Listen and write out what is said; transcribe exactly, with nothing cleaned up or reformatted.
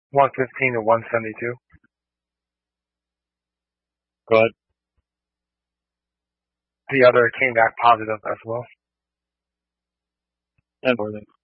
one fifteen to one seventy-two. Go ahead. The other came back positive as well. And more than